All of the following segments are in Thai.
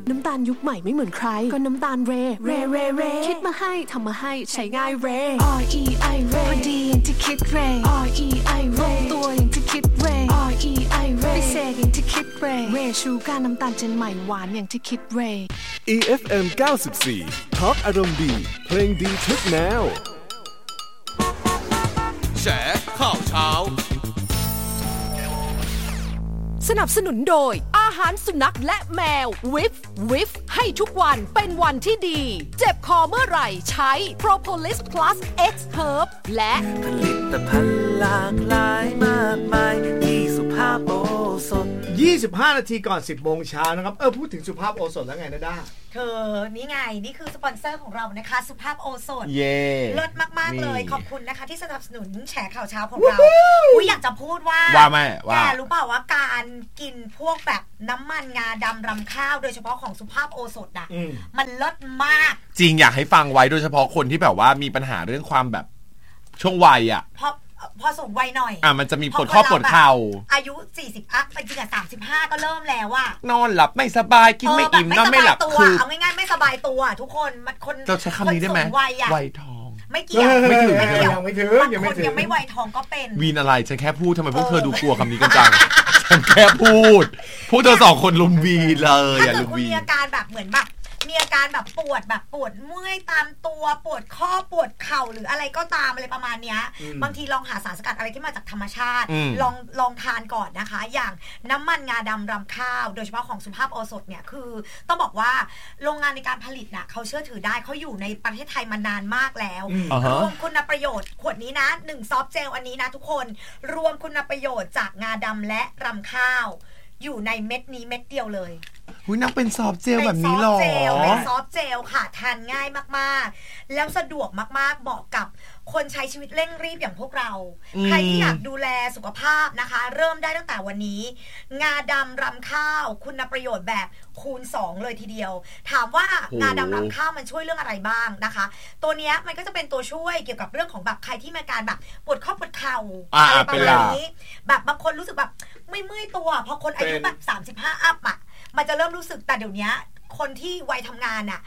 น้ำตาลยุคใหม่ไม่เหมือนใครก็น้ำตาลเรคิดมาให้ทำมาให้ใช้ง่ายเร REI เรพอดีอย่างที่คิดเร REI เรตัวอย่างที่คิดเร REI เรพิเศษอย่างที่คิดเรชูการน้ำตาลเจนใหม่หวานอย่างที่คิดเร EFM 94 Talk อารมณ์ดีเพลงดีทุกแนวแฉข่าวเช้าสนับสนุนโดยอาหารสุนัขและแมววิฟให้ทุกวันเป็นวันที่ดีเจ็บคอเมื่อไหร่ใช้ Propolis Plus X Herb และผลิตภัณฑ์หลากหลายมากมายที่สุภาพโอสถ 25 นาทีก่อน 10 โมงเช้านะครับพูดถึงสุภาพโอสถแล้วไงนะด้านี่ไงนี่คือสปอนเซอร์ของเรานะคะสุภาพโอสถเลิศมากๆเลยขอบคุณนะคะที่สนับสนุนแฉข่าวเช้าของเราอยากจะพูดว่าแกรู้เปล่าว่าการกินพวกแบบน้ำมันงาดำรำข้าวโดยเฉพาะของสุภาพโอสถอ่ะมันเลิศมากจริงอยากให้ฟังไว้โดยเฉพาะคนที่แบบว่ามีปัญหาเรื่องความแบบช่วงวัยอ่ะพอสูงวัยหน่อยมันจะมีปวดข้อปวดเข่าอายุ40อัพจริงๆ35ก็เริ่มแล้วอ่ะนอนหลับไม่สบายกินไม่อิ่มนอนไม่หลับคือเอาง่ายๆไม่สบายตัวทุกคนเราใช้คำนี้ได้ไหมวัยทองไม่เกี่ยวไม่ถึงยังไม่วัยทองก็เป็นวีนอะไรฉันแค่พูดทำไมพวกเธอดูกลัวคำนี้กันจังฉันแค่พูดเธอ2คนลุมวีเลยอย่าลุมวีมีอาการแบบเหมือนแบบมีอาการแบบปวดเมื่อยตามตัวปวดข้อปวดเข่าหรืออะไรก็ตามอะไรประมาณเนี้ยบางทีลองหาสารสกัดอะไรที่มาจากธรรมชาติลองทานก่อนนะคะอย่างน้ำมันงาดำรำข้าวโดยเฉพาะของสุภาพโอสถเนี่ยคือต้องบอกว่าโรงงานในการผลิตน่ะเขาเชื่อถือได้เขาอยู่ในประเทศไทยมานานมากแล้วรวมคุณประโยชน์ขวดนี้นะ1ซอฟต์เจลอันนี้นะทุกคนรวมคุณประโยชน์จากงาดำและรำข้าวอยู่ในเม็ดนี้เม็ดเดียวเลยนักเป็นซอฟต์เจลแบบนี้หรอเป็นซอฟต์เจลค่ะทานง่ายมากๆแล้วสะดวกมากๆเหมาะกับคนใช้ชีวิตเร่งรีบอย่างพวกเราใครที่อยากดูแลสุขภาพนะคะเริ่มได้ตั้งแต่วันนี้งาดำรำข้าวคุณประโยชน์แบบคูณ2เลยทีเดียวถามว่างาดำรำข้าวมันช่วยเรื่องอะไรบ้างนะคะตัวเนี้ยมันก็จะเป็นตัวช่วยเกี่ยวกับเรื่องของแบบใครที่มีอาการแบบปวดข้อปวดเข่าอะไรประมาณนี้แบบบางคนรู้สึกแบบไม่เมื่อยตัวพอคนอายุแบบ35อัพอ่ะมันจะเริ่มรู้สึกแต่เดี๋ยวนี้คนที่วัยทำงานอ่ะ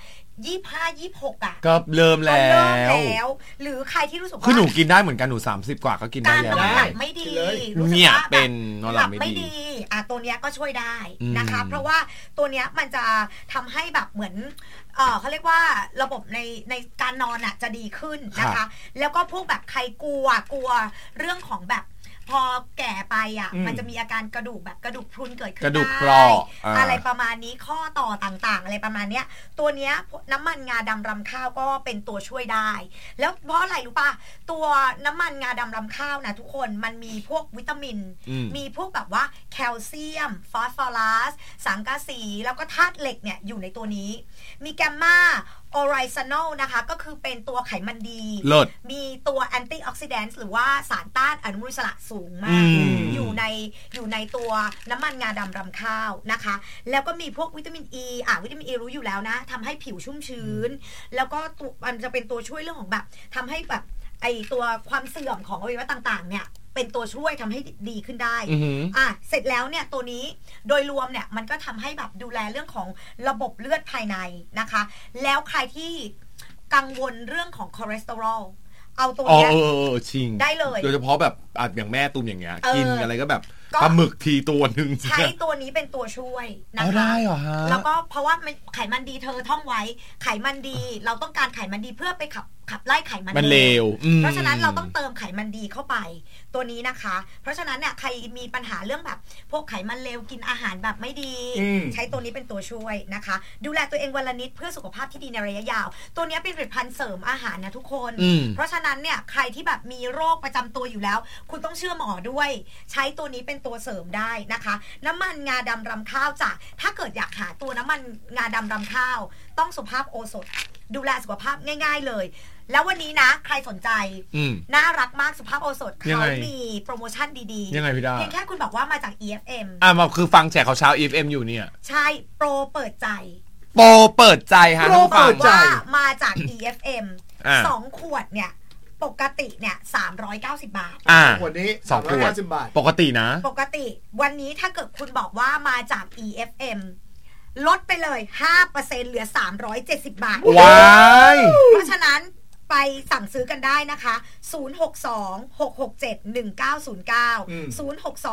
25-26อ่ะก็เริ่มแล้วหรือใครที่รู้สึกว่าคือหนูกินได้เหมือนกันหนู30กว่าก็กินได้แล้วการนอนหลับไม่ดีเนี่ยเป็นนอนหลับไม่ดีตัวเนี้ยก็ช่วยได้นะคะเพราะว่าตัวเนี้ยมันจะทำให้แบบเหมือนเขาเรียกว่าระบบในการนอนอ่ะจะดีขึ้นนะคะแล้วก็พวกแบบใครกลัวเรื่องของแบบพอแก่ไปอ่ะมันจะมีอาการกระดูกแบบกระดูกพรุนเกิดขึ้นได้อะไรประมาณนี้ข้อต่อต่างๆอะไรประมาณเนี้ยตัวเนี้ยน้ำมันงาดำรำข้าวก็เป็นตัวช่วยได้แล้วเพราะอะไรรู้ป่ะตัวน้ำมันงาดำรำข้าวนะทุกคนมันมีพวกวิตามินมีพวกแบบว่าแคลเซียมฟอสฟอรัสสังกะสีแล้วก็ธาตุเหล็กเนี่ยอยู่ในตัวนี้มีแกมมาออไรซานอลนะคะก็คือเป็นตัวไขมันดีมีตัวแอนตี้ออกซิแดนต์หรือว่าสารต้านอนุมูลอิสระสูงมากอยู่ในตัวน้ำมันงาดำรำข้าวนะคะแล้วก็มีพวกวิตามินอีวิตามินอีรู้อยู่แล้วนะทำให้ผิวชุ่มชื้นแล้วก็มันจะเป็นตัวช่วยเรื่องของแบบทำให้แบบไอตัวความเสื่อมของอวัยวะต่างๆเนี่ยเป็นตัวช่วยทำให้ดีขึ้นได้เสร็จแล้วเนี่ยตัวนี้โดยรวมเนี่ยมันก็ทำให้แบบดูแลเรื่องของระบบเลือดภายในนะคะแล้วใครที่กังวลเรื่องของคอเลสเตอรอลเอาตัวนี้ได้เลยโดยเฉพาะแบบอย่างแม่ตุ่มอย่างเงี้ยกินอะไรก็แบบปลาหมึกทีตัวนึงใช้ตัวนี้เป็นตัวช่วยนะคะได้เหรอฮะแล้วก็เพราะว่าไขมันดีเธอท่องไว้ไขมันดีเราต้องการไขมันดีเพื่อไปขับไล่ไขมันเลวเพราะฉะนั้นเราต้องเติมไขมันดีเข้าไปตัวนี้นะคะเพราะฉะนั้นเนี่ยใครมีปัญหาเรื่องแบบพวกไขมันเลวกินอาหารแบบไม่ดีใช้ตัวนี้เป็นตัวช่วยนะคะดูแลตัวเองวันละนิดเพื่อสุขภาพที่ดีในระยะยาวตัวนี้เป็นผลิตภัณฑ์เสริมอาหารนะทุกคนเพราะฉะนั้นเนี่ยใครที่แบบมีโรคประจำตัวอยู่แล้วคุณต้องเชื่อหมอด้วยใช้ตัวนี้เป็นตัวเสริมได้นะคะน้ำมันงาดำรำข้าวจากถ้าเกิดอยากหาตัวน้ำมันงาดำรำข้าวต้องสุภาพโอสถดูแลสุขภาพง่ายๆเลยแล้ววันนี้นะใครสนใจน่ารักมากสุภาพโอสถเขามีโปรโมชั่นดีๆยังไงพี่ดาเพียงแค่คุณบอกว่ามาจาก EFM มาคือฟังแจกข่าวเช้า EFM อยู่เนี่ยใช่โปรเปิดใจโปรเปิดใจฮะโปรเปิดใจมาจาก EFM 2 ขวดเนี่ยปกติเนี่ย390 บาทขวดนี้ 290 บาทปกตินะปกติวันนี้ถ้าเกิดคุณบอกว่ามาจาก EFM ลดไปเลย 5% เหลือ370 บาทว้ายเพราะฉะนั้นไปสั่งซื้อกันได้นะคะ062-667-1909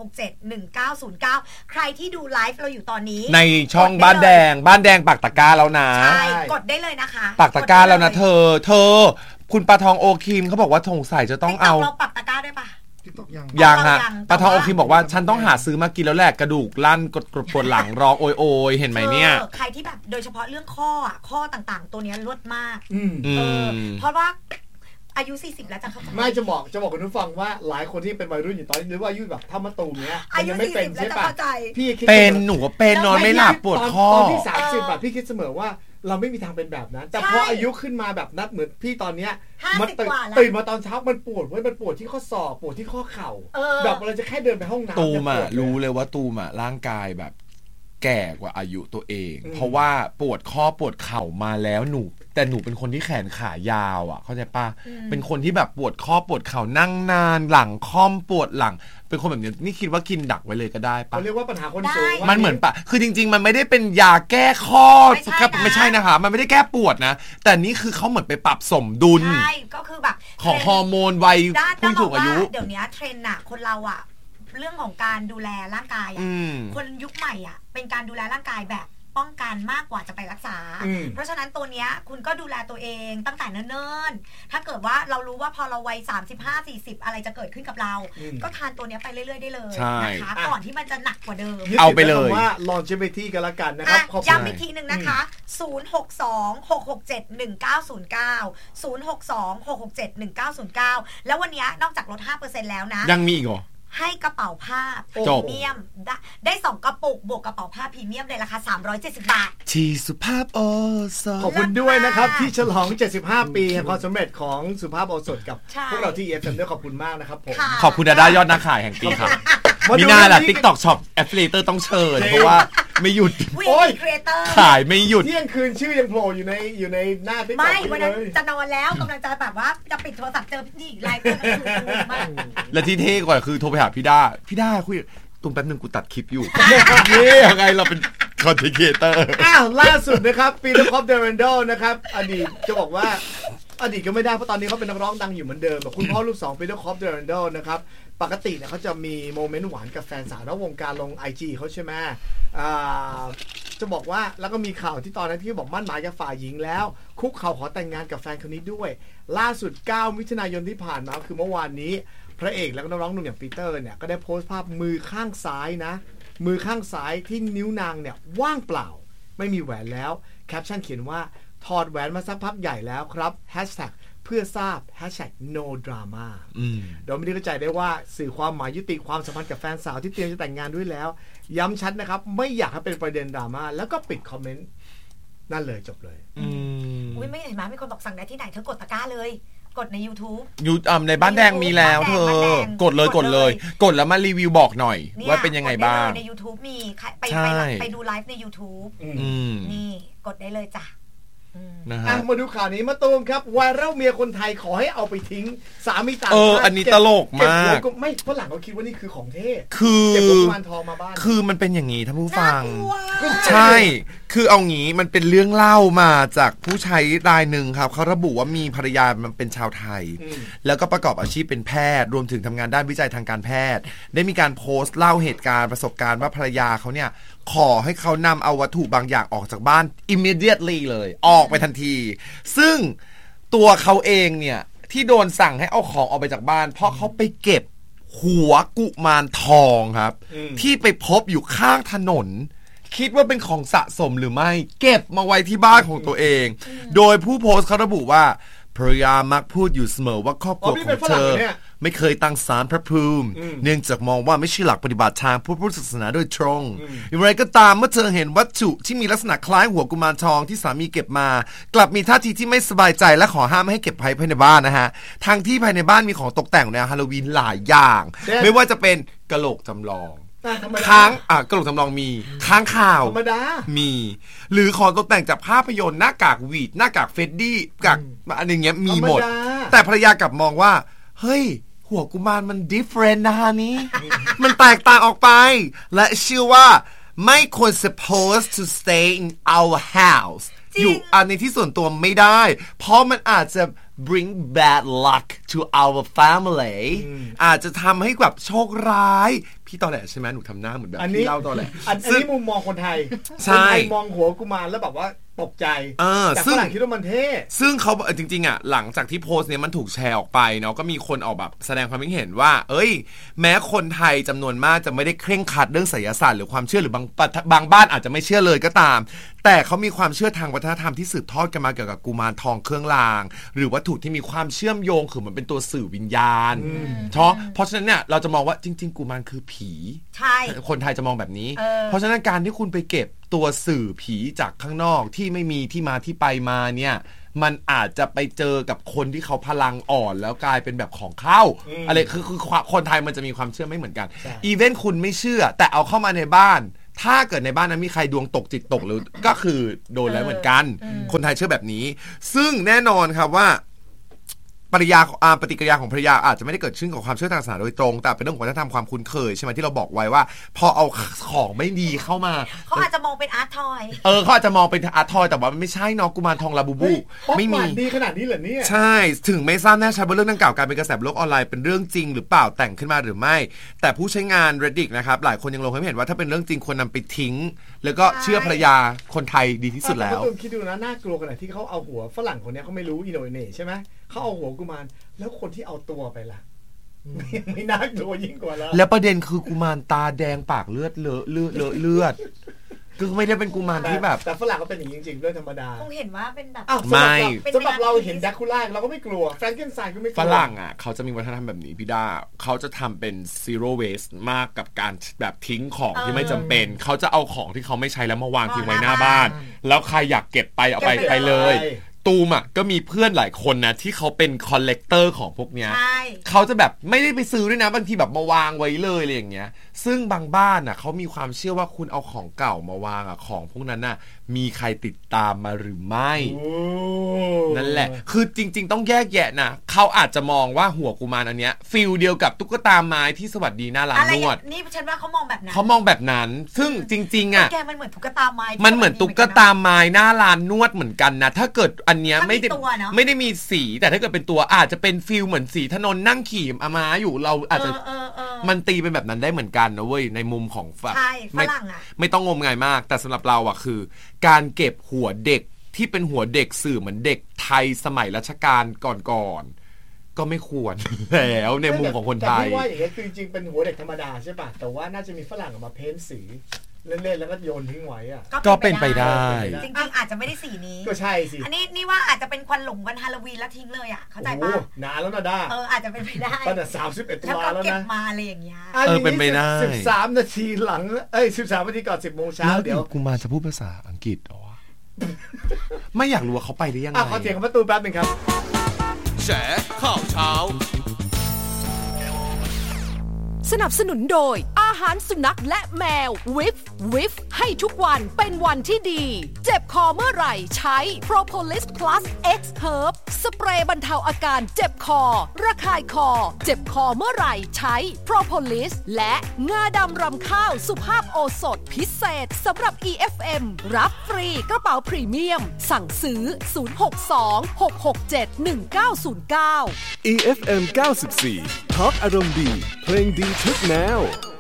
062-667-1909 ใครที่ดูไลฟ์เราอยู่ตอนนี้ในช่องบ้านแดงปักตะกร้าแล้วนะใช่กดได้เลยนะคะปักตะกร้าแล้วนะเธอคุณปลาทองโอคิมเขาบอกว่าสงสัยจะต้องเอาเราปักตะกร้าได้ปะยังฮะปลาทองโอคิมบอกว่าฉันต้องหาซื้อมากินแล้วแหละกระดูกลั่นกดปวดหลังร้องโอยเห็นไหมเนี่ยใครที่แบบโดยเฉพาะเรื่องข้อต่างๆตัวนี้ลดมากเพราะว่าอายุ40แล้วจะเข้าใจไม่จะบอกคุณผู้ฟังว่าหลายคนที่เป็นวัยรุ่นอยู่ตอนนี้หรือว่าอายุแบบท่ามะตูมเนี้ยอายุ40แล้วจะเข้าใจพี่คิดเป็นหนูเป็นนอนไม่หลับปวดข้อตอนที่30แบบพี่คิดเสมอว่าเราไม่มีทางเป็นแบบนั้นแต่พออายุขึ้นมาแบบนัดเหมือนพี่ตอนเนี้ยมันตื่นมาตอนเช้ามันปวดมันปวดที่ข้อศอกปวดที่ข้อเข่าแบบเราจะแค่เดินไปห้องน้ำตูมรู้เลยว่าตูมร่างกายแบบแก่กว่าอายุตัวเองเพราะว่าปวดข้อปวดเข่ามาแล้วหนูเป็นคนที่แขนขายาวเข้าใจป่ะเป็นคนที่แบบปวดข้อปวดเข่านั่งนานหลังค่อมปวดหลังเป็นคนแบบนี้นี่คิดว่ากินดักไว้เลยก็ได้ป่ะเรียกว่าปัญหาคนสูงมันเหมือนป่ะคือจริงๆมันไม่ได้เป็นยาแก้ข้อไม่ใช่นะคะมันไม่ได้แก้ปวดนะแต่นี่คือเขาเหมือนไปปรับสมดุลใช่ก็คือแบบของฮอร์โมนวัยผู้สูงอายุเดี๋ยวนี้เทรนด์คนเราเรื่องของการดูแลร่างกายคนยุคใหม่เป็นการดูแลร่างกายแบบป้องกันมากกว่าจะไปรักษาเพราะฉะนั้นตัวเนี้ยคุณก็ดูแลตัวเองตั้งแต่เนิ่นๆถ้าเกิดว่าเรารู้ว่าพอเราวัย35-40อะไรจะเกิดขึ้นกับเราก็ทานตัวเนี้ยไปเรื่อยๆได้เลยนะคะก่อนที่มันจะหนักกว่าเดิมเอาไปเลยว่า longevity กันละกันนะครับย้ำอีกทีนึงนะคะ062-667-1909 แล้ววันนี้นอกจากลด 5% แล้วนะยังมีอีกเหรอให้กระเป๋าผ้าพรีเมียมได้2กระปุกบวกกระเป๋าผ้าพรีเมียมในราคา370 บาทที่สุภาพโอสถขอบคุณด้วยนะครับที่ฉลอง75 ปีแห่งความสำเร็จของสุภาพโอสถกับพวกเราที่ FM ด้วยขอบคุณมากนะครับผมขอบคุณดาด้ายอดนักขายแห่งปีครับมีหน้าล่ะ TikTok Shop Affiliator ต้องเชิญเพราะว่าไม่หยุดขายไม่หยุดเที่ยงคืนชื่อยังโผล่อยู่ในหน้า TikTok ไม่วันนั้นจะนอนแล้วกำลังจะแบบว่าจะปิดโทรศัพท์เจอพี่ไลฟ์มากและที่เท่กว่าคือโทรไปหาพี่ด้าคุยตุ้มแป๊บนึงกูตัดคลิปอยู่นี่ยังไงเราเป็นคอนเทนต์ครีเอเตอร์ล่าสุดนะครับปีเตอร์คอปเดรันโดนะครับอดีตจะบอกว่าอดีตก็ไม่ได้เพราะตอนนี้เขาเป็นนักร้องดังอยู่เหมือนเดิมแบบคุณพ่อลูก2ปีเตอร์คอปเดรันโดนะครับปกติเนี่ยเขาจะมีโมเมนต์หวานกับแฟนสาวนอกวงการลง IG เขาใช่ไหมจะบอกว่าแล้วก็มีข่าวที่ตอนนั้นที่บอกมั่นหมายกับฝ่ายหญิงแล้วคุกเข่าขอแต่งงานกับแฟนคนนี้ด้วยล่าสุด9 มิถุนายนที่ผ่านมาคือเมื่อวานนี้พระเอกแล้วก็นักร้องหนุ่มอย่างปีเตอร์เนี่ยก็ได้โพสต์ภาพมือข้างซ้ายนะมือข้างซ้ายที่นิ้วนางเนี่ยว่างเปล่าไม่มีแหวนแล้วแคปชั่นเขียนว่าถอดแหวนมาสักพักใหญ่แล้วครับแฮชแท็กเพื่อทราบ #no drama โดยไม่ได้เข้าใจได้ว่าสื่อความหมายยุติความสัมพันธ์กับแฟนสาวที่เตรียมจะแต่งงานด้วยแล้วย้ำชัดนะครับไม่อยากให้เป็นประเด็นดราม่าแล้วก็ปิดคอมเมนต์นั่นเลยจบเลยอุ้ยไม่เห็นไหมมีคนบอกสั่งได้ที่ไหนเธอกดตะกร้าเลยกดใน YouTube ในบ้านแดงมีแล้วเธอกดเลยกดแล้วมารีวิวบอกหน่อยว่าเป็นยังไงบ้างใน YouTube มีไปดูไลฟ์ใน YouTube นี่กดได้เลยจ้ะมาดูข่าวนี้มาตูมครับไวรัลเมียคนไทยขอให้เอาไปทิ้งสามีต่างชาติอันนี้ตลกมากไม่ฝรั่งเขาคิดว่านี่คือของเท่คือเก็บกุมารทองมาบ้านคือมันเป็นอย่างนี้ท่านผู้ฟังใช่คือเอางี้มันเป็นเรื่องเล่ามาจากผู้ใช้รายหนึ่งครับเขาระบุว่ามีภรรยามันเป็นชาวไทยแล้วก็ประกอบอาชีพเป็นแพทย์รวมถึงทำงานด้านวิจัยทางการแพทย์ได้มีการโพสต์เล่าเหตุการณ์ประสบการณ์ว่าภรรยาเขาเนี่ยขอให้เขานำเอาวัตถุบางอย่างออกจากบ้าน immediately เลยออกไปทันทีซึ่งตัวเขาเองเนี่ยที่โดนสั่งให้เอาของออกไปจากบ้านเพราะเขาไปเก็บหัวกุมารทองครับที่ไปพบอยู่ข้างถนนคิดว่าเป็นของสะสมหรือไม่เก็บมาไว้ที่บ้านของตัวเองโดยผู้โพสต์เขาระบุว่าภรรยามักพูดอยู่เสมอว่าครอบครัวของเธอไม่เคยตั้งศาลพระภูมิเนื่องจากมองว่าไม่ใช่หลักปฏิบัติทางพุทธศาสนาโดยตรงอย่างไรก็ตามเมื่อเธอเห็นวัตถุที่มีลักษณะคล้ายหัวกุมารทองที่สามีเก็บมากลับมีท่าทีที่ไม่สบายใจและขอห้ามไม่ให้เก็บภายในบ้านนะฮะทางที่ภายในบ้านมีของตกแต่งในฮาโลวีนหลายอย่างไม่ว่าจะเป็นกะโหลกจำลองค้างกระโหลกจำลองมีค้างข่าวมีหรือของตกแต่งจากภาพยนตร์หน้ากากวีดหน้ากากเฟดดี้กับอะไรเงี้ยมีหมดแต่ภรรยากลับมองว่าเฮ้ยหัวกุมารมัน different นะฮะนี้ มันแตกต่างออกไปและเชื่อว่าไม่ควร supposed to stay in our house อยู่ในที่ส่วนตัวไม่ได้เพราะมันอาจจะ bring bad luck to our family อาจจะทำให้แบบโชคร้ายพี่ตอแหลใช่ไหมหนูทำหน้าเหมือนแบบพี่เล่าตอแหลอันนี้มุมมองคนไทยคนไทยมองหัวกุมารแล้วแบบว่าตกใจแต่ฝรั่งคิดว่ามันเท่ซึ่งเขาจริงๆอ่ะหลังจากที่โพสต์เนี้ยมันถูกแชร์ออกไปเนาะก็มีคนออกแบบแสดงความคิดเห็นว่าเอ้ยแม้คนไทยจำนวนมากจะไม่ได้เคร่งครัดเรื่องไสยศาสตร์หรือความเชื่อหรือบางบ้านอาจจะไม่เชื่อเลยก็ตามแต่เขามีความเชื่อทางวัฒนธรรมที่สืบทอดกันมาเกี่ยวกับกุมารทองเครื่องรางหรือวัตถุที่มีความเชื่อมโยงคือมันเป็นตัวสื่อวิญญาณเพราะฉะนั้นเนี่ยเราจะมองว่าจริงๆกุมารคือผีใช่คนไทยจะมองแบบนี้เพราะฉะนั้นการที่คุณไปเก็บตัวสื่อผีจากข้างนอกที่ไม่มีที่มาที่ไปมาเนี่ยมันอาจจะไปเจอกับคนที่เขาพลังอ่อนแล้วกลายเป็นแบบของเข้าอะไรคือคนไทยมันจะมีความเชื่อไม่เหมือนกันอีเวนต์คุณไม่เชื่อแต่เอาเข้ามาในบ้านถ้าเกิดในบ้านนั้นมีใครดวงตกจิตตกหรือก็คือโดนแล้วเหมือนกันคนไทยเชื่อแบบนี้ซึ่งแน่นอนครับว่าปฏิกิริยาของภรรยาอาจจะไม่ได้เกิดขึ้นกับความเชื่อทางศาสนาโดยตรงแต่เป็นเรื่องของวัฒนธรรมความคุ้นเคยใช่ไหมที่เราบอกไว้ว่าพอเอาของไม่ดีเข้ามาเขาอาจจะมองเป็นอาร์ตทอยเขาอาจจะมองเป็นอาร์ตทอยแต่ว่ามันไม่ใช่เนาะกุมารทองลาบูบูไม่มีดีขนาดนี้เหรอเนี่ยใช่ถึงไม่ทราบแน่ชัดว่าเรื่องดังกล่าวการเป็นกระแสโลกออนไลน์เป็นเรื่องจริงหรือเปล่าแต่งขึ้นมาหรือไม่แต่ผู้ใช้งาน Reddit นะครับหลายคนยังลงความเห็นว่าถ้าเป็นเรื่องจริงควรนำไปทิ้งแล้วก็เชื่อภรรยาคนไทยดีที่สุดแล้วคิดดูนะน่ากลัวขนาดที่เขาเอาหัวฝรั่งคนนี้เขาไม่รู้อินโดนีเซียใช่ไหมเขาเอาหัวกุมารแล้วคนที่เอาตัวไปล่ะไม่น่ากลัวยิ่งกว่าแล้วประเด็นคือกุมารตาแดงปากเลือดเลือดคือไม่ได้เป็นกุมารที่แบบแต่ฝรั่งก็เป็นอย่างนี้จริงๆด้วยธรรมดาคงเห็นว่าเป็นแบบไม่สำหรับเราเห็นแดคูล่าเราก็ไม่กลัวแฟรงเกนสไตน์ก็ไม่กลัวฝรั่งอ่ะเขาจะมีวัฒนธรรมแบบนี้พี่ด้าเขาจะทำเป็น zero waste มากกับการแบบทิ้งของที่ไม่จำเป็นเขาจะเอาของที่เขาไม่ใช้แล้วมาวางทิ้งไว้หน้าบ้านแล้วใครอยากเก็บไปเอาไปเลยตูมอ่ะก็มีเพื่อนหลายคนนะที่เขาเป็นคอลเลกเตอร์ของพวกเนี้ยเขาจะแบบไม่ได้ไปซื้อด้วยนะบางทีแบบมาวางไว้เลยอะไรอย่างเงี้ยซึ่งบางบ้านอ่ะเขามีความเชื่อว่าคุณเอาของเก่ามาวางอ่ะของพวกนั้นน่ะมีใครติดตามมาหรือไม่นั่นแหละคือจริงๆต้องแยกแยะนะเขาอาจจะมองว่าหัวกุมารอันเนี้ยฟีลเดียวกับตุ๊กตาไม้ที่สวัสดีหน้าร้านนวดนี่ฉันว่าเขามองแบบนั้นเขามองแบบนั้นซึ่งจริงๆอ่ะมันเหมือนตุ๊กตาไม้มันเหมือนตุ๊กตาไม้หน้าร้านนวดเหมือนกันนะถ้าเกิดอันเนี้ยไม่ได้มีสีแต่ถ้าเกิดเป็นตัวอาจจะเป็นฟีลเหมือนสีถนนนั่งขี่ม้าอยู่เราอาจจะมันตีเป็นแบบนั้นได้เหมือนกันนะเว้ยในมุมของฝรั่งไม่ต้องงมงายมากแต่สำหรับเราอ่ะคือการเก็บหัวเด็กที่เป็นหัวเด็กสื่อเหมือนเด็กไทยสมัยรัชกาลก่อนก็ไม่ควรแล้วในมุมของคนไทยแต่ที่ว่าอย่างนี้คือจริงๆเป็นหัวเด็กธรรมดาใช่ป่ะแต่ว่าน่าจะมีฝรั่งออกมาเพ้นสีเล่นๆแล้วก็โยนทิ้งไว้อ่ะก็เป็นไปได้จริงๆอาจจะไม่ได้สีนี้ก็ใช่สิอันนี้นี่ว่าอาจจะเป็นควันหลงวันฮาโลวีนแล้วทิ้งเลยอ่ะเข้าใจป่ะนานแล้วนะด้าอาจจะเป็นไปได้ตั้งแต่31 ตุลาแล้วนะเก็บมาอะไรอย่างเงี้ยเป็นไปได้ 13 นาทีหลัง13 นาทีก่อน 10 โมงเช้าเดี๋ยวกูมาจะพูดภาษาอังกฤษหรอไม่อยากรู้ว่าเขาไปได้ยังไงขอเสียงประตูแป๊บนึงครับแฉข่าวเช้าสนับสนุนโดยอาหารสุนัขและแมววิฟให้ทุกวันเป็นวันที่ดีเจ็บคอเมื่อไหร่ใช้ Propolis Plus X Herb สเปรย์บรรเทาอาการเจ็บคอระคายคอเจ็บคอเมื่อไหร่ใช้ Propolis และงาดำรำข้าวสุภาพโอสถพิเศษสำหรับ EFM รับฟรีกระเป๋าพรีเมียมสั่งซื้อ062-667-1909 EFM 94 Talk อารมณ์ดีเพลงดีทุกแนว